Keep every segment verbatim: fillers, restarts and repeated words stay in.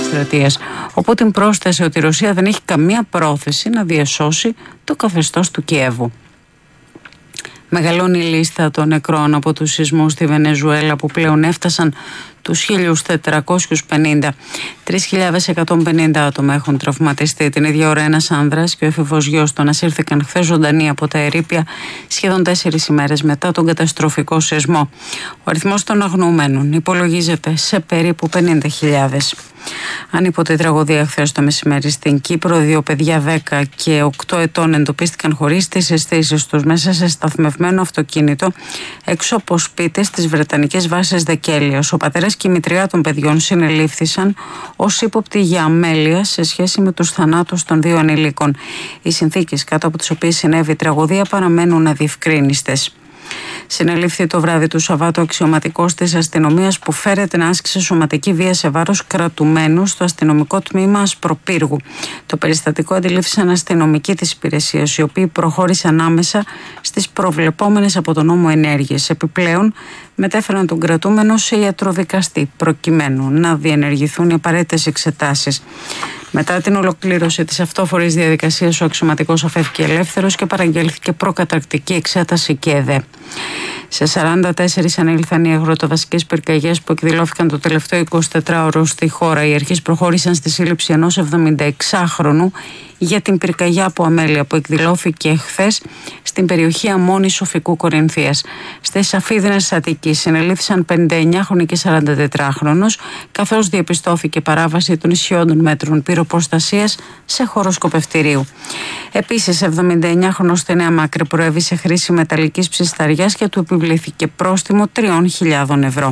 εκστρατείας. Ο Πούτιν πρόσθεσε ότι η Ρωσία δεν έχει καμία πρόθεση να διασώσει το καθεστώς του Κιέβου. Μεγαλώνει η λίστα των νεκρών από τους σεισμούς στη Βενεζουέλα που πλέον έφτασαν τους χίλια τετρακόσιους πενήντα. τρεις χιλιάδες εκατόν πενήντα άτομα έχουν τραυματιστεί. Την ίδια ώρα ένας άνδρας και ο έφηβος γιος του ανασύρθηκαν χθες ζωντανοί από τα ερείπια σχεδόν τέσσερις ημέρες μετά τον καταστροφικό σεισμό. Ο αριθμός των αγνοωμένων υπολογίζεται σε περίπου πενήντα χιλιάδες. Αν υπό τη τραγωδία χθες το μεσημέρι στην Κύπρο, δύο παιδιά δέκα και οκτώ ετών εντοπίστηκαν χωρίς τις αισθήσεις τους μέσα σε σταθμευμένο αυτοκίνητο έξω από σπίτες στις βρετανικές βάσεις Δεκέλειος. Ο πατέρας και η μητριά των παιδιών συνελήφθησαν ως ύποπτοι για αμέλεια σε σχέση με τους θανάτους των δύο ανηλίκων. Οι συνθήκες κάτω από τις οποίες συνέβη η τραγωδία παραμένουν αδιευκρίνιστες. Συνελήφθη το βράδυ του Σαββάτου αξιωματικός της αστυνομίας που φέρεται να άσκησε σωματική βία σε βάρος κρατουμένου στο αστυνομικό τμήμα Ασπροπύργου. Το περιστατικό αντιλήφθησαν αστυνομικοί της υπηρεσίας, οι οποίοι προχώρησαν άμεσα στις προβλεπόμενες από τον νόμο ενέργειες. Επιπλέον, μετέφεραν τον κρατούμενο σε ιατροδικαστή, προκειμένου να διενεργηθούν οι απαραίτητες εξετάσεις. Μετά την ολοκλήρωση της αυτόφορης διαδικασίας, ο αξιωματικός αφεύγει ελεύθερος και παραγγέλθηκε προκαταρκτική εξέταση και ΕΔΕ. Σε σαράντα τέσσερις ανήλθαν οι αγροτοβασικές πυρκαγιές που εκδηλώθηκαν το τελευταίο εικοσιτετράωρο στη χώρα. Οι αρχές προχώρησαν στη σύλληψη ενός εβδομηνταεξάχρονου για την πυρκαγιά από αμέλεια που εκδηλώθηκε χθες στην περιοχή Αμμόνης Σοφικού Κορινθίας. Στις Αφίδνες Αττικής συνελήφθησαν πενηνταεννιάχρονοι και σαραντατετράχρονος, καθώς διαπιστώθηκε παράβαση των ισχυόντων μέτρων πυροπροστασίας σε χώρο σκοπευτηρίου. Επίσης, εβδομηνταεννιάχρονος στη Νέα Μάκρη προέβη σε χρήση μεταλλικής ψισταριάς και του επιβλήθηκε πρόστιμο τριών χιλιάδων ευρώ.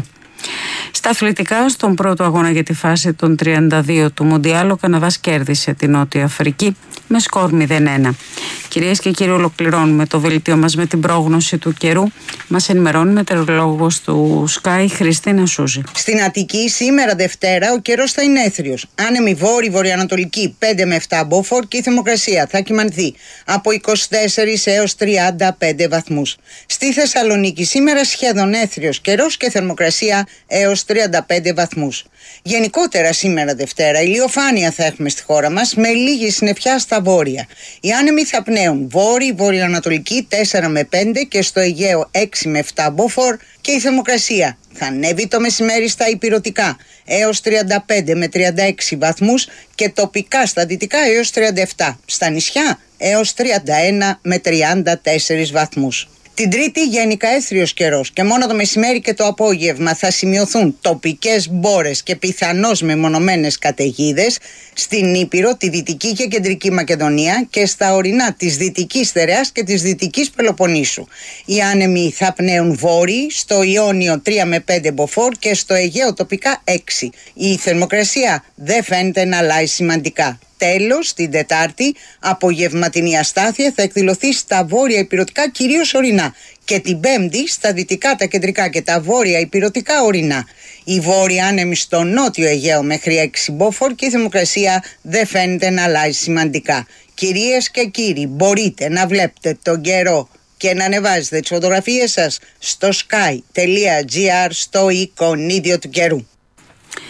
Στα αθλητικά, στον πρώτο αγώνα για τη φάση των τριάντα δύο του Μουντιάλ, ο Καναδάς κέρδισε την Νότια Αφρική με σκορ μηδέν ένα. Κυρίες και κύριοι, ολοκληρώνουμε το δελτίο μας με την πρόγνωση του καιρού. Μας ενημερώνει μετεωρολόγος του Sky, Χριστίνα Σούζη. Στην Αττική σήμερα Δευτέρα ο καιρός θα είναι έθριος. Άνεμη βόρη-βορειοανατολική πέντε με επτά μποφόρ και η θερμοκρασία θα κυμανθεί από είκοσι τέσσερα έως τριάντα πέντε βαθμούς. Στη Θεσσαλονίκη σήμερα σχεδόν έθριος καιρός και θερμοκρασία έως τριάντα πέντε βαθμούς. Γενικότερα σήμερα Δευτέρα ηλιοφάνεια θα έχουμε στη χώρα μας με λίγη συννεφιά στα βόρεια. Οι άνεμοι θα πνέουν βόρη-βορειοανατολική τέσσερα με πέντε και στο Αιγαίο έξι με επτά μποφόρ και η θερμοκρασία θα ανέβει το μεσημέρι στα ηπειρωτικά έως τριάντα πέντε με τριάντα έξι βαθμούς και τοπικά στα δυτικά έως τριάντα επτά. Στα νησιά έως τριάντα ένα με τριάντα τέσσερα βαθμούς. Την Τρίτη γενικά έθριος καιρός και μόνο το μεσημέρι και το απόγευμα θα σημειωθούν τοπικές μπόρες και πιθανώς μεμονωμένες καταιγίδες στην Ήπειρο, τη Δυτική και Κεντρική Μακεδονία και στα ορεινά της Δυτικής Στερεάς και της Δυτικής Πελοποννήσου. Οι άνεμοι θα πνέουν βόρειοι, στο Ιόνιο τρία με πέντε μποφόρ και στο Αιγαίο τοπικά έξι. Η θερμοκρασία δεν φαίνεται να αλλάζει σημαντικά. Τέλος, την Τετάρτη, απογευματινή αστάθεια θα εκδηλωθεί στα βόρεια ηπειρωτικά κυρίως ορεινά και την Πέμπτη στα δυτικά, τα κεντρικά και τα βόρεια ηπειρωτικά ορεινά. Η βόρεια άνεμη στο νότιο Αιγαίο μέχρι έξι μποφόρ και η θερμοκρασία δεν φαίνεται να αλλάζει σημαντικά. Κυρίες και κύριοι, μπορείτε να βλέπετε τον καιρό και να ανεβάζετε τις φωτογραφίες σας στο sky τελεία gr στο εικονίδιο του καιρού.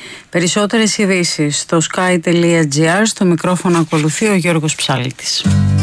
Περισσότερες ειδήσεις στο sky τελεία gr. Στο μικρόφωνο ακολουθεί ο Γιώργος Ψάλτης.